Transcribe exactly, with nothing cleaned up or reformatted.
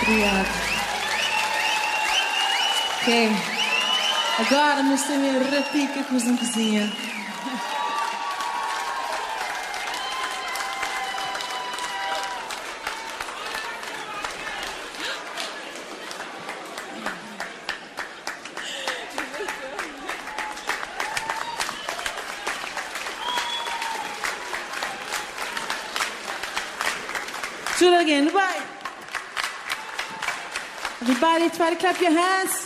Obrigado. Ok. Agora nós temos a Ratica com a cozinha. Do it again, bye. Everybody try to clap your hands.